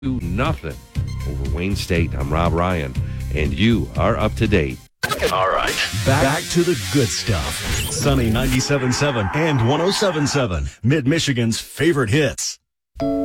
nothing over Wayne State. I'm Rob Ryan, and you are up to date. All right. Back to the good stuff. Sunny 97.7 and 107.7, Mid-Michigan's favorite hits.